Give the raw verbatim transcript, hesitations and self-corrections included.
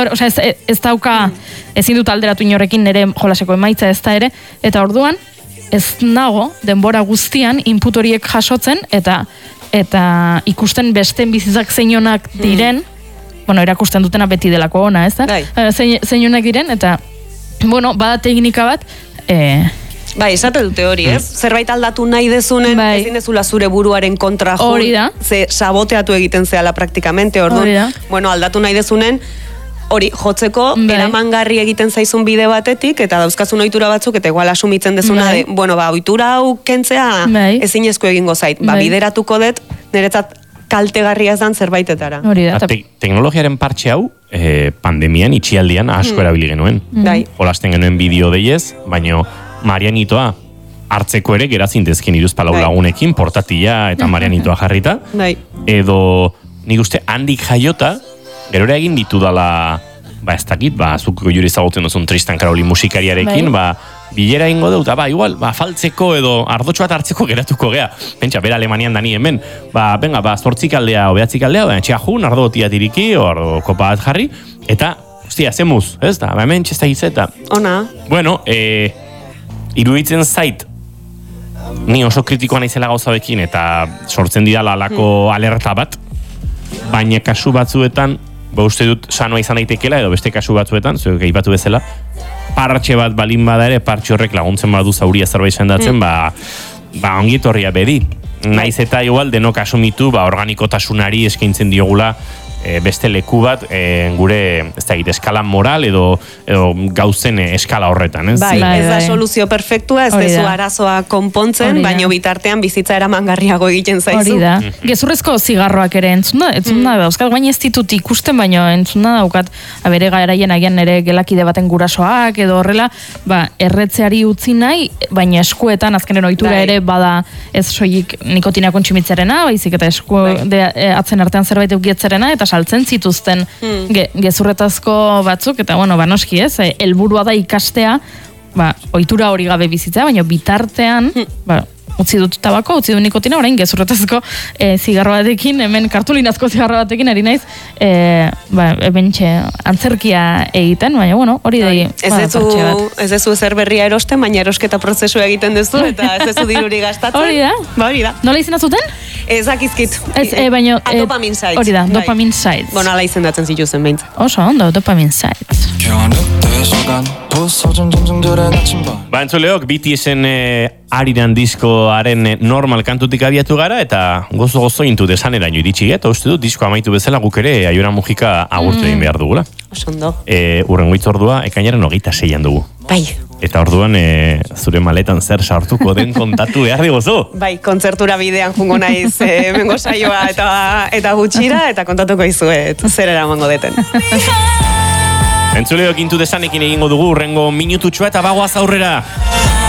gaur, osea, ez, ez dauka, ezin dut alderatu inorekin nire jolaseko emaitza ez da ere, eta orduan, ez nago denbora guztian input horiek jasotzen, eta eta ikusten besten bizitzak zeinonak diren, mm. bueno, erakusten dutena beti delako ona, ez da? Zein, zeinonak diren, eta, bueno, bada teknika bat, eh, bai, esate dute hori, ez? Zerbait aldatu nahi dezunen, bai. Ezin dezula zure buruaren kontra jo, ze saboteatu egiten zehala praktikamente, orduan, bueno, aldatu nahi dezunen, hori, jotzeko, bai. Eramangarri egiten zaizun bide batetik, eta dauzkazun ohitura batzuk, eta igual asumitzen dezuna, bai. de, bueno, ba, ohitura hau kentzea, bai. Ezinezko egingo zait, ba, bai. Bideratuko dut, niretzat kaltegarria ez dan zerbaitetara. Hori da. Te teknologiaren partxe hau, eh, pandemian, itxialdian, asko hmm. erabili genuen. Bai. Jolasten genuen bideo deiez, baino, Marianitoa hartzeko ere gerazintezkin iruzpalau lagunekin, portatila eta Marianitoa jarrita. Bai. Edo, nik uste, handik jaiota, gerora egin ditu dala, ba ez dakit, ba, zuko juri zagoten duzun Tristan Karoli musikariarekin, bai. Ba, bilera ingo dut, ba, igual, ba, faltzeko edo ardotxo bat hartzeko geratuko gea. Pentsa, bera Alemanian dani hemen, ba, venga, ba, zortzik aldea, o behatzik aldea, ba, txea jun, ardo tiatiriki, o ardo kopa bat jarri, eta, hostia, zemuz, ez da, ba, hemen txesta gizeta. Ona. Bueno, eh, iruditzen zait, ni oso kritikoa naizela gauzabekin, eta sortzen didala alako hmm. alerta bat, baina kasu batzuetan, ba uste dut sanoa izan daitekela, edo beste kasu batzuetan, zuek gaibatu bezala, partxe bat balin bada ere, partxe horrek laguntzen badu zauria zerbait sendatzen, mm. ba, ba ongitorria bedi. Naiz eta igual denok asumitu, ba organikotasunari eskaintzen diogula e, beste leku bat e, gure, ez da egite, eskala moral edo, edo gauzen eskala horretan, ez? Bai, ez da soluzio perfektua, ez dezu arazoa konpontzen, baino bitartean bizitza eramangarriago egiten zaizu. Hori da. Gezurrezko zigarroak ere entzun da, entzun da, mm. euskal baina ez ditut ikusten, baino entzun da daukat, abere garaien agian nire gelakide baten gurasoak, edo horrela, ba, erretzeari utzi nahi, baina eskuetan, azkenen ohitura ere bada ez soilik nikotina kontsumitzarena, baizik eta esku de, e, atzen artean zerbait eukietzarena, eta saltzen zituzten hmm. ge, gezurretazko batzuk, eta bueno, ba noski ez, helburua da ikastea, ba, ohitura hori gabe bizitzea, baina bitartean, hmm. ba, utzi dut tabako, utzi du nikotina, orain gezurretazko e, zigarro batekin, hemen kartulinazko zigarro batekin, ari naiz, e, ba, ebentxe antzerkia egiten, baina, bueno, hori dei. Ez dezu ezer berria erosten, baina erosketa prozesua egiten duzu, eta ez dezu diruri gastatzen. Hori da. Ba, hori da. Nola izena zuten? Ez akizkit. Ez, e, baina... A dopamin sites. Hori da, dopamin sites. Bona, ala izendatzen zituzen behintzen. Oso, ondo, dopamin sites. Ba, entzuleok, B T S-en eh, ariran diskoaren eh, normal kantutik abiatu gara, eta gozo-gozo intu desaneraino iritsi eta uste dut disko amaitu bezala guk ere Aiora Mujika agurtu egin behar dugula. Oso ondo. E, urrengo itzordua, ekainaren hogeita seian dugu. Bai. Eta orduan e, zure maletan zer sartuko den kontatu behar diguzu. Bai, kontzertura bidean jungo naiz e, mengo saioa eta, eta gutxira, eta kontatuko izuet zer eramango deten. Entzuleok intu desanekin egingo dugu urrengo minututxoa eta bagoaz aurrera.